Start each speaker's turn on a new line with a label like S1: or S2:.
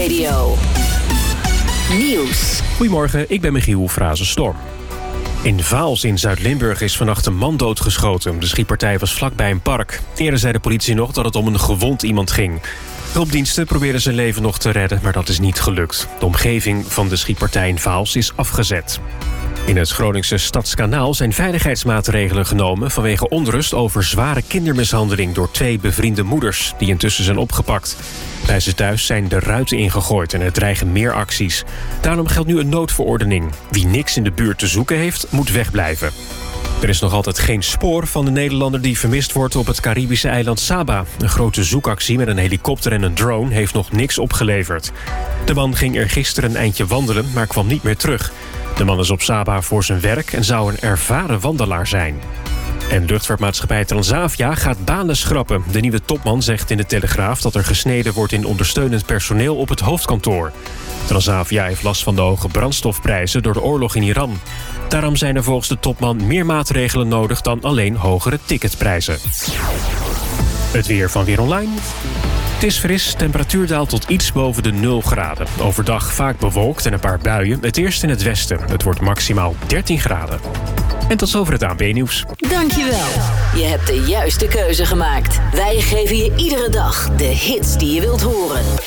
S1: Nieuwsradio. Nieuws.
S2: Goedemorgen, ik ben Michiel Frazenstorm. In Vaals in Zuid-Limburg is vannacht een man doodgeschoten. De schietpartij was vlakbij een park. Eerder zei de politie nog dat het om een gewond iemand ging. Hulpdiensten probeerden zijn leven nog te redden, maar dat is niet gelukt. De omgeving van de schietpartij in Vaals is afgezet. In het Groningse Stadskanaal zijn veiligheidsmaatregelen genomen vanwege onrust over zware kindermishandeling door 2 bevriende moeders die intussen zijn opgepakt. Bij ze thuis zijn de ruiten ingegooid en er dreigen meer acties. Daarom geldt nu een noodverordening. Wie niks in de buurt te zoeken heeft, moet wegblijven. Er is nog altijd geen spoor van de Nederlander die vermist wordt op het Caribische eiland Saba. Een grote zoekactie met een helikopter en een drone heeft nog niks opgeleverd. De man ging er gisteren een eindje wandelen, maar kwam niet meer terug. De man is op Saba voor zijn werk en zou een ervaren wandelaar zijn. En luchtvaartmaatschappij Transavia gaat banen schrappen. De nieuwe topman zegt in de Telegraaf dat er gesneden wordt in ondersteunend personeel op het hoofdkantoor. Transavia heeft last van de hoge brandstofprijzen door de oorlog in Iran. Daarom zijn er volgens de topman meer maatregelen nodig dan alleen hogere ticketprijzen. Het weer van Weer Online. Het is fris, temperatuur daalt tot iets boven de 0 graden. Overdag vaak bewolkt en een paar buien. Het eerst in het westen. Het wordt maximaal 13 graden. En tot zover het ANP-nieuws.
S1: Dankjewel. Je hebt de juiste keuze gemaakt. Wij geven je iedere dag de hits die je wilt horen.